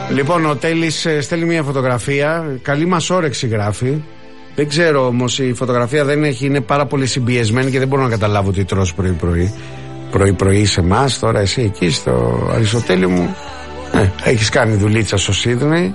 Λοιπόν, ο Τέλης στέλνει μια φωτογραφία. Καλή μας όρεξη γράφει. Δεν ξέρω όμως, η φωτογραφία δεν έχει, είναι πάρα πολύ συμπιεσμένη και δεν μπορώ να καταλάβω τι τρως πρωί-πρωί. Πρωί-πρωί σε εμάς, τώρα εσύ εκεί στο Αριστοτέλη μου. Έχεις κάνει δουλίτσα στο Σίδνεϊ.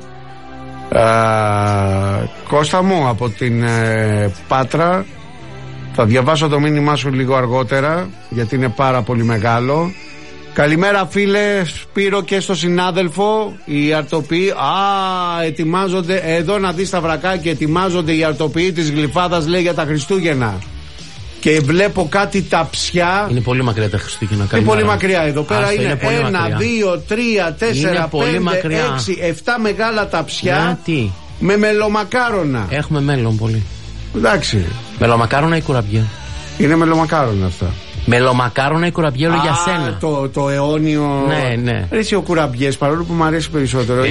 Κώστα μου από την Πάτρα. Θα διαβάσω το μήνυμά σου λίγο αργότερα, γιατί είναι πάρα πολύ μεγάλο. Καλημέρα φίλε Σπύρο και στο συνάδελφο. Οι αρτοποιοί ετοιμάζονται. Εδώ να δεις τα βρακάκια. Ετοιμάζονται οι αρτοποιοί της Γλυφάδας, λέει, για τα Χριστούγεννα. Και βλέπω κάτι ταψιά. Είναι πολύ μακριά τα Χριστούγεννα. Είναι πολύ μακριά. Εδώ πέρα είναι 1, 2, 3, 4, 5, 6, 7 μεγάλα ταψιά. Τι? Με μελομακάρονα. Έχουμε μέλλον πολύ. Εντάξει. Μελομακάρονα ή κουραμπιέ? Είναι μελομακάρονα αυτά. Μελομακάρονα ή κουραμπιέ για σένα? Το αιώνιο. Ναι. Εσύ ο κουραμπιές, παρόλο που μου αρέσει περισσότερο,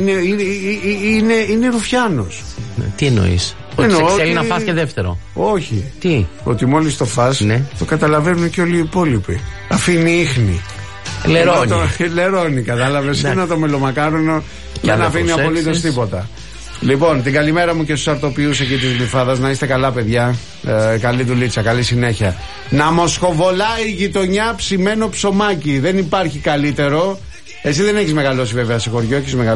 είναι ρουφιάνος. Τι εννοείς? Ότι σε ξέρει να φας και δεύτερο? Όχι. Τι? Ότι μόλις το φας, το καταλαβαίνουν και όλοι οι υπόλοιποι. Αφήνει ίχνη. Λερώνει, κατάλαβες. Είναι το μελομακάρονο για να αφήνει απολύτως τίποτα. Λοιπόν, την καλημέρα μου και στους αρτοποιούς εκεί της Γλυφάδας. Να είστε καλά, παιδιά. Καλή δουλίτσα, καλή συνέχεια. Να μοσχοβολάει η γειτονιά ψημένο ψωμάκι. Δεν υπάρχει καλύτερο. Εσύ δεν έχεις μεγαλώσει βέβαια σε χωριό, έχεις μεγαλώσει.